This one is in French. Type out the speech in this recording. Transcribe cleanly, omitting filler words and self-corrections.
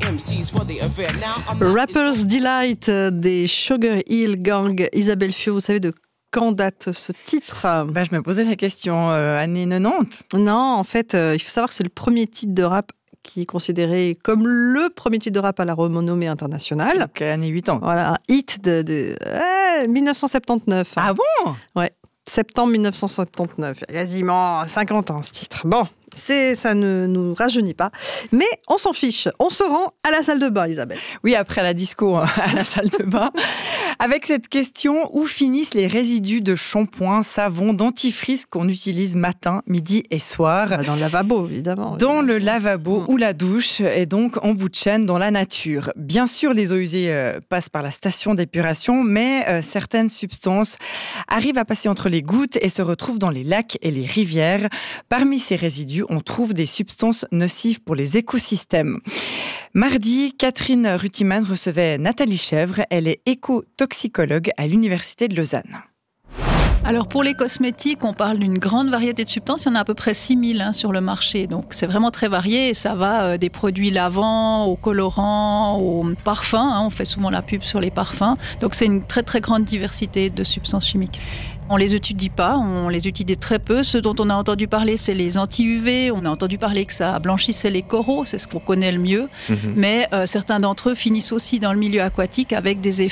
Rapper's Delight des Sugar Hill Gang. Isabelle Fiot, vous savez de quand date ce titre ? Je me posais la question, années 90 ? Non, en fait, il faut savoir que c'est le premier titre de rap qui est considéré comme le premier titre de rap à la renommée internationale. Donc, années 80. Voilà, un hit de 1979. Ah bon ? Ouais, septembre 1979. Il y a quasiment 50 ans ce titre. Bon, ça ne nous rajeunit pas. Mais on s'en fiche. On se rend à la salle de bain, Isabelle. Oui, après la disco, à la salle de bain. Avec cette question, où finissent les résidus de shampoing, savon, dentifrice qu'on utilise matin, midi et soir ? Dans le lavabo, évidemment. Dans le lavabo ou la douche, et donc en bout de chaîne dans la nature. Bien sûr, les eaux usées passent par la station d'épuration, mais certaines substances arrivent à passer entre les gouttes et se retrouvent dans les lacs et les rivières. Parmi ces résidus, on trouve des substances nocives pour les écosystèmes. Mardi, Catherine Rutiman recevait Nathalie Chèvre. Elle est éco-toxicologue à l'Université de Lausanne. Alors pour les cosmétiques, on parle d'une grande variété de substances. Il y en a à peu près 6000 sur le marché. Donc c'est vraiment très varié et ça va des produits lavants, aux colorants, aux parfums. On fait souvent la pub sur les parfums. Donc c'est une très très grande diversité de substances chimiques. On les étudie pas, on les utilise très peu. Ce dont on a entendu parler, c'est les anti-UV. On a entendu parler que ça blanchissait les coraux, c'est ce qu'on connaît le mieux. Mais certains d'entre eux finissent aussi dans le milieu aquatique avec des effets